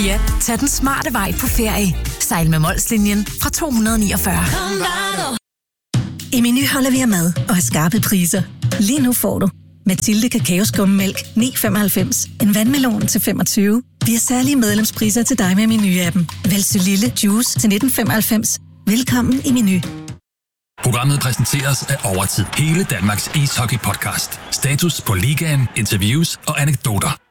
Ja, tag den smarte vej på ferie. Sejl med Molslinjen fra 249. I Meny holder vi af mad og har skarpe priser. Lige nu får du Mathilde Kakaoskummemælk 9,95. En vandmelon til 25. Vi har særlige medlemspriser til dig med Meny-appen. Vælg så lille juice til 19,95. Velkommen i Meny. Programmet præsenteres af Overtid. Hele Danmarks ishockey-podcast. Status på ligaen, interviews og anekdoter.